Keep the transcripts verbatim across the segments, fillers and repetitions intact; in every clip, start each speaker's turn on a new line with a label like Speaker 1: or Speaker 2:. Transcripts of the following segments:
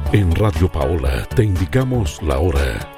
Speaker 1: En Radio Paola te indicamos la hora.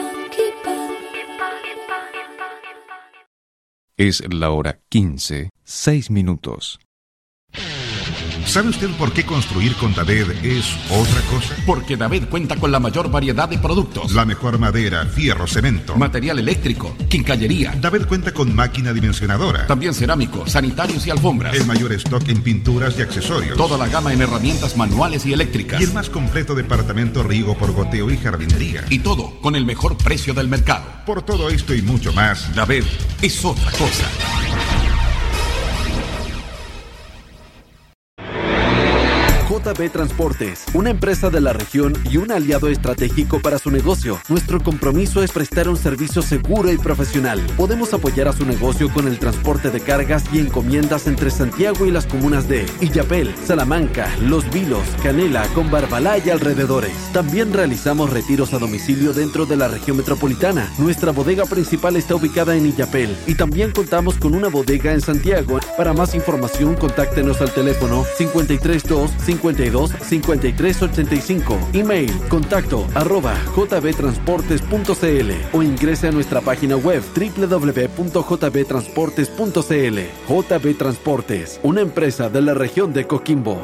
Speaker 2: Es la hora quince, seis minutos.
Speaker 3: ¿Sabe usted por qué construir con David es otra cosa?
Speaker 4: Porque David cuenta con la mayor variedad de productos.
Speaker 3: La mejor madera, fierro, cemento,
Speaker 4: material eléctrico, quincallería.
Speaker 3: David cuenta con máquina dimensionadora.
Speaker 4: También cerámico, sanitarios y alfombras.
Speaker 3: El mayor stock en pinturas y accesorios.
Speaker 4: Toda la gama en herramientas manuales y eléctricas.
Speaker 3: Y el más completo departamento riego por goteo y jardinería.
Speaker 4: Y todo con el mejor precio del mercado.
Speaker 3: Por todo esto y mucho más,
Speaker 4: David es otra cosa.
Speaker 5: J B Transportes, una empresa de la región y un aliado estratégico para su negocio. Nuestro compromiso es prestar un servicio seguro y profesional. Podemos apoyar a su negocio con el transporte de cargas y encomiendas entre Santiago y las comunas de Illapel, Salamanca, Los Vilos, Canela, Combarbalá y alrededores. También realizamos retiros a domicilio dentro de la región metropolitana. Nuestra bodega principal está ubicada en Illapel y también contamos con una bodega en Santiago. Para más información, contáctenos al teléfono cincuenta y tres dos, cincuenta y dos, cincuenta y tres ochenta y cinco. Email contacto arroba jbtransportes.cl o ingrese a nuestra página web doble u doble u doble u punto j b transportes punto c l. J B Transportes, una empresa de la región de Coquimbo.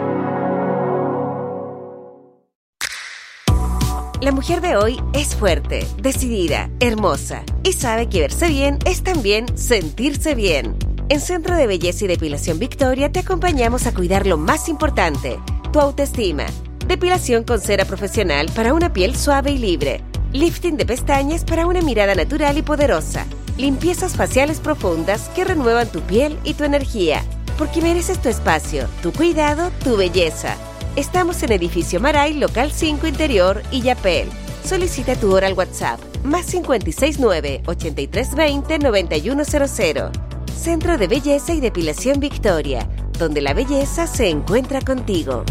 Speaker 6: La mujer de hoy es fuerte, decidida, hermosa y sabe que verse bien es también sentirse bien. En Centro de Belleza y Depilación Victoria te acompañamos a cuidar lo más importante, tu autoestima. Depilación con cera profesional para una piel suave y libre. Lifting de pestañas para una mirada natural y poderosa. Limpiezas faciales profundas que renuevan tu piel y tu energía. Porque mereces tu espacio, tu cuidado, tu belleza. Estamos en Edificio Maray, Local cinco Interior, Illapel. Solicita tu hora al WhatsApp, más cinco seis nueve, ochenta y tres veinte, noventa y uno cero cero. Centro de Belleza y Depilación Victoria, donde la belleza se encuentra contigo.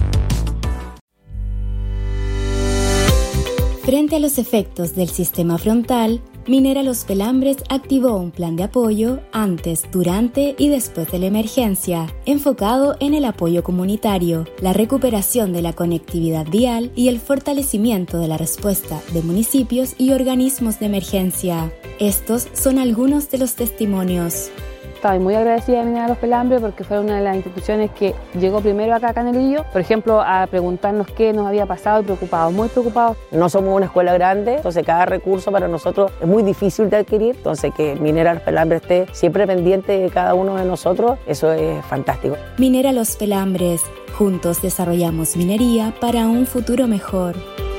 Speaker 7: Frente a los efectos del sistema frontal, Minera Los Pelambres activó un plan de apoyo antes, durante y después de la emergencia, enfocado en el apoyo comunitario, la recuperación de la conectividad vial y el fortalecimiento de la respuesta de municipios y organismos de emergencia. Estos son algunos de los testimonios.
Speaker 8: Estoy muy agradecida de Minera Los Pelambres porque fue una de las instituciones que llegó primero acá a Canelillo, por ejemplo, a preguntarnos qué nos había pasado y preocupados, muy preocupados.
Speaker 9: No somos una escuela grande, entonces cada recurso para nosotros es muy difícil de adquirir, entonces que Minera Los Pelambres esté siempre pendiente de cada uno de nosotros, eso es fantástico.
Speaker 7: Minera Los Pelambres, juntos desarrollamos minería para un futuro mejor.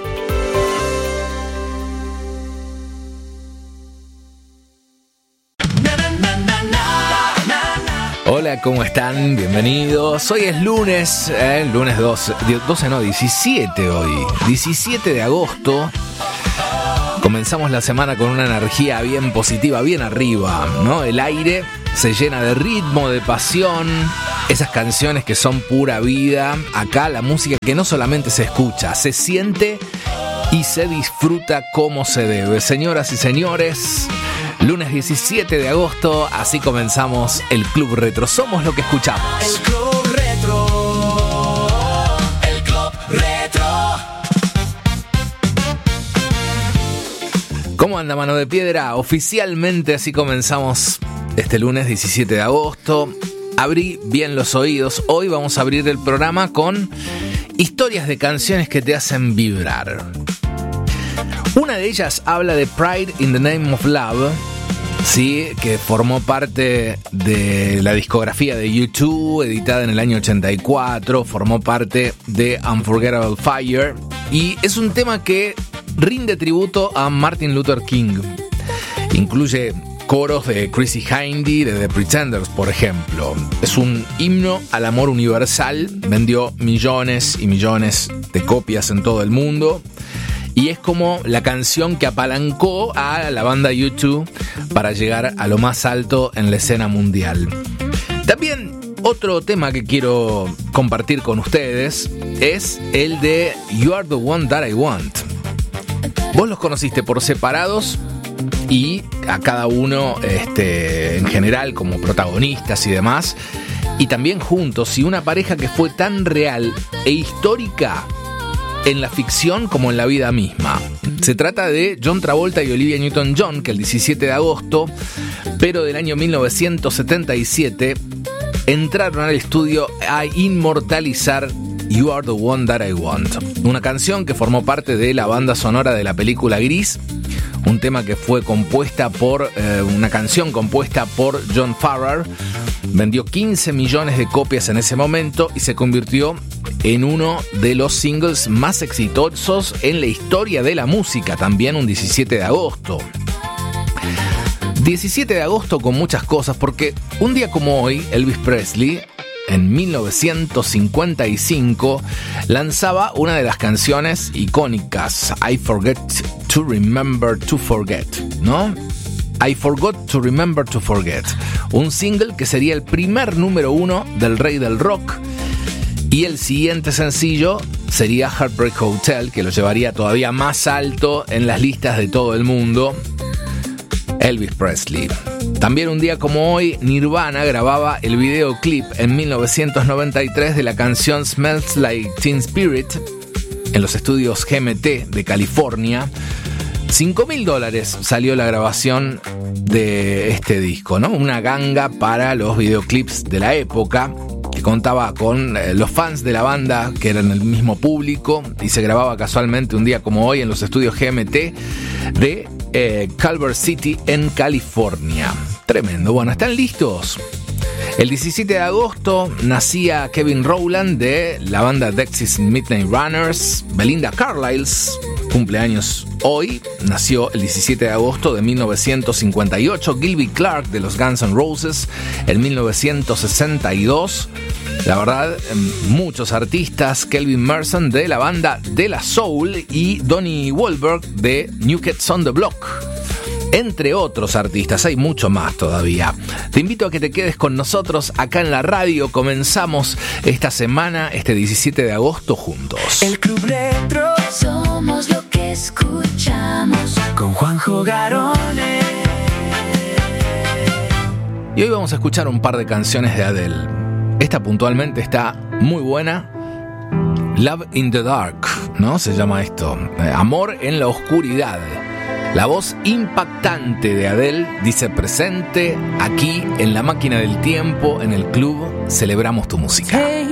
Speaker 10: Hola, ¿cómo están? Bienvenidos. Hoy es lunes, eh, lunes doce, doce no, diecisiete hoy, diecisiete de agosto. Comenzamos la semana con una energía bien positiva, bien arriba, ¿no? El aire se llena de ritmo, de pasión, esas canciones que son pura vida. Acá la música que no solamente se escucha, se siente y se disfruta como se debe. Señoras y señores, lunes diecisiete de agosto, así comenzamos el Club Retro. Somos lo que escuchamos.
Speaker 11: El Club Retro. El Club Retro.
Speaker 10: ¿Cómo anda, mano de piedra? Oficialmente así comenzamos este lunes diecisiete de agosto. Abrí bien los oídos. Hoy vamos a abrir el programa con historias de canciones que te hacen vibrar. Una de ellas habla de Pride in the Name of Love, sí, que formó parte de la discografía de U dos, editada en el año ochenta y cuatro, formó parte de Unforgettable Fire, y es un tema que rinde tributo a Martin Luther King. Incluye coros de Chrissie Hynde, de The Pretenders, por ejemplo. Es un himno al amor universal, vendió millones y millones de copias en todo el mundo. Y es como la canción que apalancó a la banda U dos para llegar a lo más alto en la escena mundial. También otro tema que quiero compartir con ustedes es el de You Are the One That I Want. Vos los conociste por separados y a cada uno este, en general como protagonistas y demás, y también juntos, y una pareja que fue tan real e histórica en la ficción como en la vida misma. Se trata de John Travolta y Olivia Newton-John, que el diecisiete de agosto, pero del año mil novecientos setenta y siete, entraron al estudio a inmortalizar You Are the One That I Want, una canción que formó parte de la banda sonora de la película Gris, un tema que fue compuesta por, eh, una canción compuesta por John Farrar. Vendió quince millones de copias en ese momento y se convirtió en uno de los singles más exitosos en la historia de la música, también un diecisiete de agosto. diecisiete de agosto con muchas cosas, porque un día como hoy, Elvis Presley, en mil novecientos cincuenta y cinco, lanzaba una de las canciones icónicas, I Forget to Remember to Forget, ¿no? I Forgot to Remember to Forget, un single que sería el primer número uno del rey del rock, y el siguiente sencillo sería Heartbreak Hotel, que lo llevaría todavía más alto en las listas de todo el mundo. Elvis Presley. También un día como hoy, Nirvana grababa el videoclip en mil novecientos noventa y tres de la canción Smells Like Teen Spirit en los estudios G M T de California. cinco mil dólares salió la grabación de este disco, ¿no? Una ganga para los videoclips de la época, que contaba con eh, los fans de la banda, que eran el mismo público, y se grababa casualmente un día como hoy en los estudios G M T de eh, Culver City en California. Tremendo. Bueno, ¿están listos? El diecisiete de agosto nacía Kevin Rowland de la banda Dexys Midnight Runners. Belinda Carlisle, cumpleaños hoy, nació el diecisiete de agosto de mil novecientos cincuenta y ocho. Gilby Clarke de los Guns N' Roses en mil novecientos sesenta y dos. La verdad, muchos artistas. Kelvin Merson de la banda De La Soul y Donnie Wahlberg de New Kids on the Block, entre otros artistas. Hay mucho más todavía. Te invito a que te quedes con nosotros acá en la radio. Comenzamos esta semana, este diecisiete de agosto, juntos.
Speaker 11: El Club Retro, somos lo que escuchamos, con Juanjo Garone.
Speaker 10: Y hoy vamos a escuchar un par de canciones de Adele. Esta puntualmente está muy buena. Love in the Dark, ¿no? Se llama esto. Amor en la oscuridad. La voz impactante de Adele dice presente aquí en la máquina del tiempo, en el club. Celebramos tu música.